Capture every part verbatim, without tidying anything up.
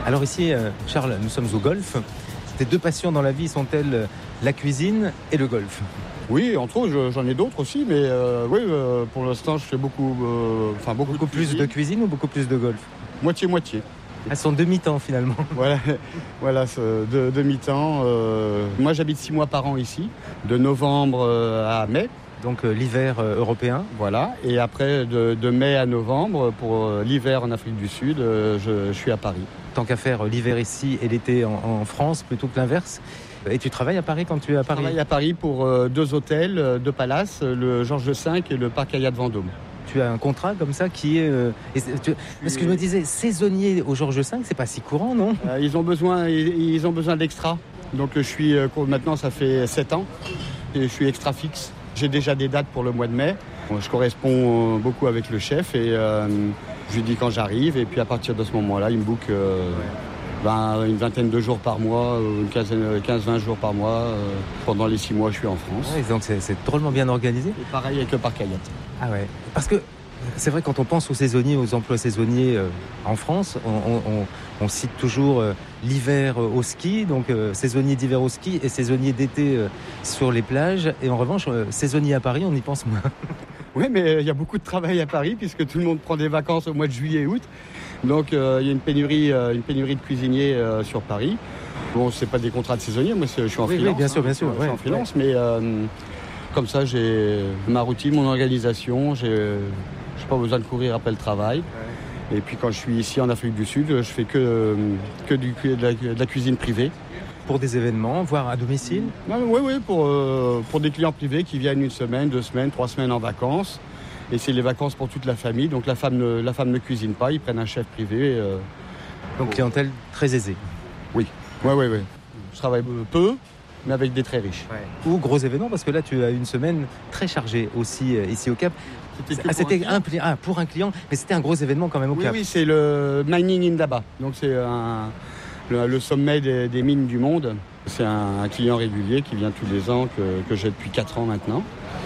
Alors ici, euh, Charles, nous sommes au golf. Tes deux passions dans la vie sont-elles la cuisine et le golf? Oui, entre autres, je- j'en ai d'autres aussi, mais euh, oui, euh, pour l'instant, je fais beaucoup, euh, enfin beaucoup, Beaucoup de plus de cuisine ou beaucoup plus de golf? Moitié-moitié. Elles sont demi-temps finalement. Voilà, voilà ce- de, de mi-temps. euh, Moi, j'habite six mois par an ici, de novembre euh, à mai. Donc euh, l'hiver euh, européen. Voilà, et après, de, de mai à novembre, pour euh, l'hiver en Afrique du Sud, euh, je, je suis à Paris. Tant qu'à faire euh, l'hiver ici et l'été en, en France plutôt que l'inverse. Et tu travailles à Paris quand tu es à Je Paris? travaille à Paris pour euh, deux hôtels, euh, deux palaces, euh, le Georges cinq et le Parc Hyatt Vendôme. Tu as un contrat comme ça qui est... euh, et c'est- tu- parce que je me disais, saisonnier au Georges cinq, c'est pas si courant, non? Euh, ils ont besoin, ils, ils ont besoin d'extra. Donc je suis, euh, maintenant ça fait sept ans, et je suis extra fixe. J'ai déjà des dates pour le mois de mai. Bon, je corresponds euh, beaucoup avec le chef et euh, je lui dis quand j'arrive. Et puis à partir de ce moment-là, il me book euh, ben, une vingtaine de jours par mois, une quinzaine, quinze vingt jours par mois. euh, pendant les six mois, je suis en France. Ouais, donc c'est, c'est drôlement bien organisé. Et pareil avec le Parc Hyatt. Ah ouais. Parce que c'est vrai, quand on pense aux saisonniers, aux emplois saisonniers euh, en France, on, on- on- on cite toujours euh, l'hiver euh, au ski, donc euh, saisonnier d'hiver au ski et saisonnier d'été euh, sur les plages. Et en revanche, euh, saisonnier à Paris, on y pense moins. Oui, mais il y a beaucoup de travail à Paris puisque tout le monde prend des vacances au mois de juillet et août. Donc euh, il y a une pénurie, euh, une pénurie de cuisiniers euh, sur Paris. Bon, c'est pas des contrats de saisonniers, moi c'est- je suis en Oui, oui, freelance. bien sûr, bien sûr, Je suis ouais, en freelance, mais euh, comme ça j'ai ma routine, mon organisation. J'ai, j'ai pas besoin de courir après le travail. Et puis quand je suis ici en Afrique du Sud, je fais que, que du, de, la, de la cuisine privée. Pour des événements, voire à domicile. Oui, oui, pour, euh, pour des clients privés qui viennent une semaine, deux semaines, trois semaines en vacances. Et c'est les vacances pour toute la famille. Donc la femme ne, la femme ne cuisine pas, ils prennent un chef privé. euh, Donc clientèle très aisée. Oui, oui, oui, oui. Je travaille peu, mais avec des très riches. Ou gros événements, parce que là tu as une semaine très chargée aussi euh, ici au Cap. C'était que Ah, pour c'était un un, pli- ah, pour un client, mais c'était un gros événement quand même au Oui, Cap. oui, c'est le Mining Indaba. Donc c'est un- le, le sommet des, des mines du monde. C'est un, un client régulier qui vient tous les ans, que, que j'ai depuis quatre ans maintenant,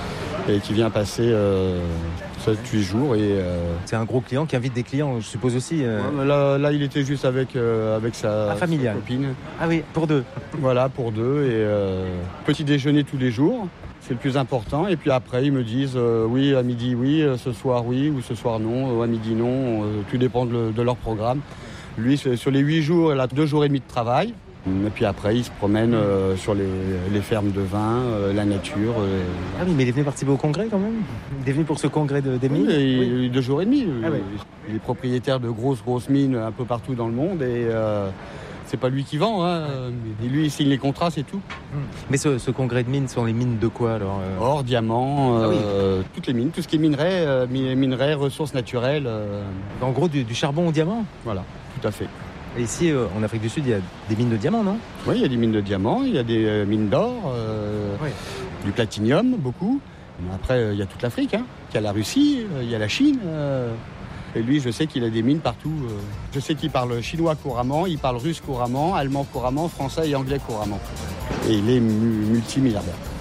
et qui vient passer euh, sept huit jours. Et, euh, C'est un gros client qui invite des clients, je suppose aussi. euh, ouais, mais là, là, il était juste avec, euh, avec sa, Ah, familial. sa copine. Ah oui, pour deux. Voilà, pour deux. Et euh, petit déjeuner tous les jours, c'est le plus important. Et puis après, ils me disent euh, oui, à midi, oui, euh, ce soir, oui, ou ce soir, non, ou à midi, non. Euh, tout dépend de, de leur programme. Lui, c'est- sur les huit jours, il a deux jours et demi de travail. Et puis après, il se promène euh, sur les, les fermes de vin, euh, la nature. euh. Ah oui, mais il est venu participer au congrès quand même. Il est venu pour ce congrès de, des mines. Oui, et Oui. deux jours et demi. Ah oui. Il est propriétaire de grosses, grosses mines un peu partout dans le monde. Et euh, c'est pas lui qui vend. Hein. Et lui, il signe les contrats, c'est tout. Mais ce, ce congrès de mines sont les mines de quoi alors euh Or, diamant, Ah oui. euh, toutes les mines, tout ce qui est minerai, euh, mi- minerai, ressources naturelles. euh, En gros, du, du charbon au diamant. voilà, tout à fait. Et ici, euh, en Afrique du Sud, il y a des mines de diamant, non? Oui, il y a des mines de diamants, il y a des euh, mines d'or, euh, Oui. du platinium, beaucoup. Mais après, euh, il y a toute l'Afrique. Hein. Il y a la Russie, euh, il y a la Chine. euh, et lui, je sais qu'il a des mines partout. euh. Je sais qu'il parle chinois couramment, il parle russe couramment, allemand couramment, français et anglais couramment. Et il est mu- multimilliardaire.